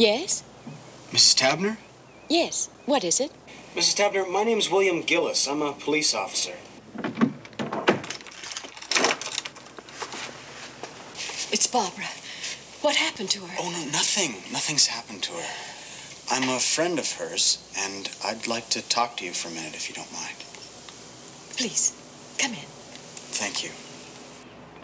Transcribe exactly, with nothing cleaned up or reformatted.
Yes? Missus Tabner? Yes. What is it? Missus Tabner, my name's William Gillis. I'm a police officer. It's Barbara. What happened to her? Oh, no, nothing. Nothing's happened to her. I'm a friend of hers, and I'd like to talk to you for a minute, if you don't mind. Please, come in. Thank you.